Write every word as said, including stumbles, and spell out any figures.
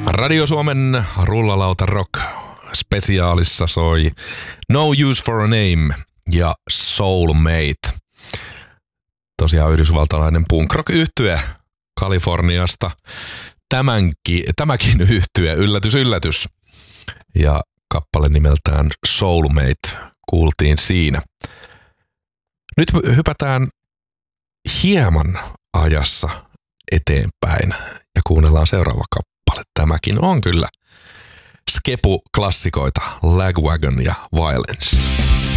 Radio Suomen Rullalauta Rock spesiaalissa soi No Use for a Name ja Soulmate. Tosiaan yhdysvaltalainen punk rock -yhtye Kaliforniasta. Tämänkin, tämäkin yhtye, yllätys yllätys. Ja kappale nimeltään Soulmate kuultiin siinä. Nyt hypätään hieman ajassa eteenpäin ja kuunnellaan seuraava kappale. Tämäkin on kyllä Skepu-klassikoita, Lagwagon ja Violence.